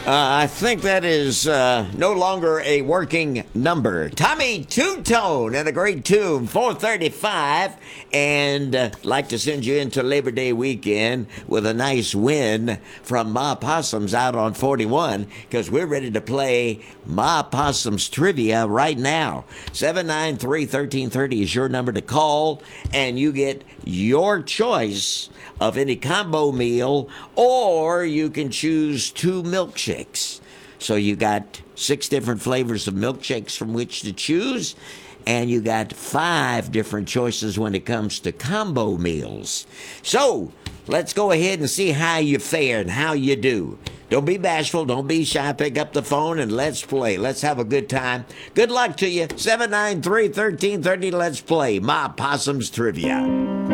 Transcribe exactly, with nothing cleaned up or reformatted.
Uh, I think that is uh, no longer a working number. Tommy Two-Tone and a great tune, four thirty-five, and uh, like to send you into Labor Day weekend with a nice win from Ma Possums out on forty-one, because we're ready to play Ma Possums Trivia right now. seven nine three, one three three zero is your number to call, and you get your choice of any combo meal, or you can choose two milkshakes. So you got six different flavors of milkshakes from which to choose, and you got five different choices when it comes to combo meals. So let's go ahead and see how you fare and how you do. Don't be bashful. Don't be shy. Pick up the phone and let's play. Let's have a good time. Good luck to you. seven nine three, one three three zero. Let's play Ma Possums Trivia.